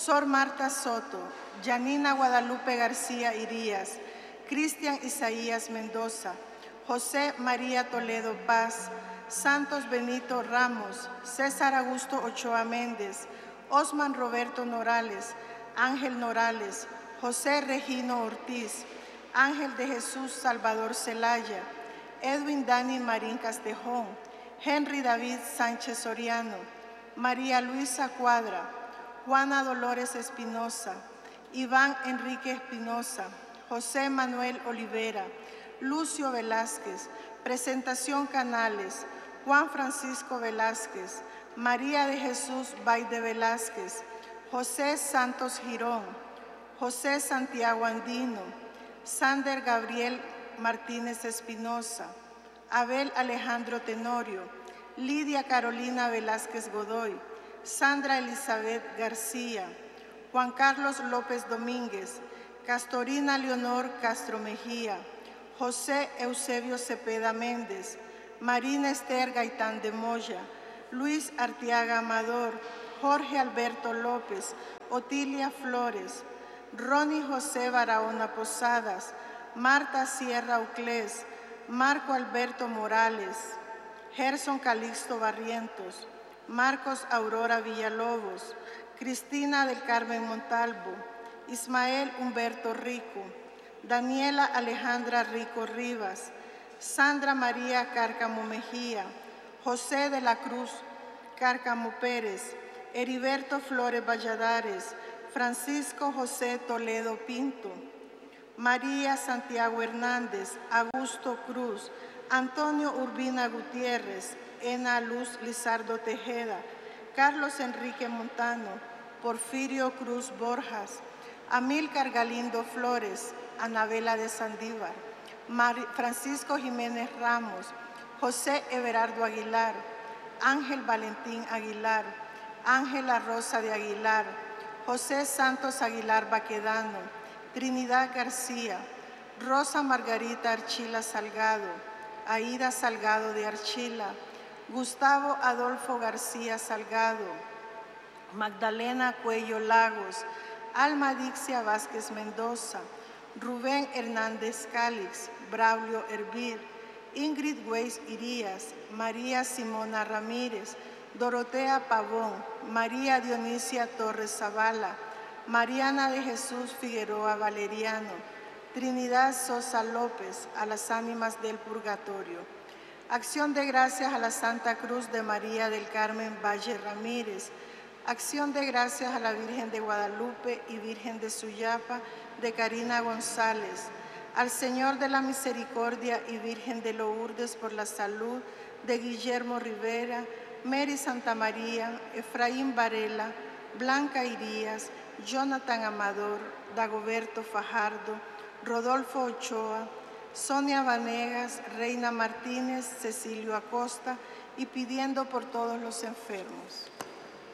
Sor Marta Soto, Yanina Guadalupe García Irías, Cristian Isaías Mendoza, José María Toledo Paz, Santos Benito Ramos, César Augusto Ochoa Méndez, Osman Roberto Norales, Ángel Norales, José Regino Ortiz, Ángel de Jesús Salvador Celaya, Edwin Dani Marín Castejón, Henry David Sánchez Soriano, María Luisa Cuadra, Juana Dolores Espinosa, Iván Enrique Espinosa, José Manuel Olivera, Lucio Velázquez, Presentación Canales, Juan Francisco Velázquez, María de Jesús Baide Velázquez, José Santos Girón, José Santiago Andino, Sander Gabriel Martínez Espinosa, Abel Alejandro Tenorio, Lidia Carolina Velázquez Godoy, Sandra Elizabeth García, Juan Carlos López Domínguez, Castorina Leonor Castro Mejía, José Eusebio Cepeda Méndez, Marina Esther Gaitán de Moya, Luis Arteaga Amador, Jorge Alberto López, Otilia Flores, Ronnie José Barahona Posadas, Marta Sierra Uclés, Marco Alberto Morales, Gerson Calixto Barrientos, Marcos Aurora Villalobos, Cristina del Carmen Montalvo, Ismael Humberto Rico, Daniela Alejandra Rico Rivas, Sandra María Cárcamo Mejía, José de la Cruz Cárcamo Pérez, Heriberto Flores Valladares, Francisco José Toledo Pinto, María Santiago Hernández, Augusto Cruz, Antonio Urbina Gutiérrez, Ena Luz Lizardo Tejeda, Carlos Enrique Montano, Porfirio Cruz Borjas, Amílcar Galindo Flores, Anabela de Sandívar, Francisco Jiménez Ramos, José Everardo Aguilar, Ángel Valentín Aguilar, Ángela Rosa de Aguilar, José Santos Aguilar Baquedano, Trinidad García, Rosa Margarita Archila Salgado, Aida Salgado de Archila, Gustavo Adolfo García Salgado, Magdalena Cuello Lagos, Alma Dixia Vázquez Mendoza, Rubén Hernández Cálix, Braulio Hervir, Ingrid Weiss Irías, María Simona Ramírez, Dorotea Pavón, María Dionisia Torres Zavala, Mariana de Jesús Figueroa Valeriano, Trinidad Sosa López, a las ánimas del purgatorio. Acción de gracias a la Santa Cruz de María del Carmen Valle Ramírez. Acción de gracias a la Virgen de Guadalupe y Virgen de Suyapa de Karina González. Al Señor de la Misericordia y Virgen de Lourdes por la salud de Guillermo Rivera, Mary Santa María, Efraín Varela, Blanca Irías, Jonathan Amador, Dagoberto Fajardo, Rodolfo Ochoa, Sonia Vanegas, Reina Martínez, Cecilio Acosta y pidiendo por todos los enfermos.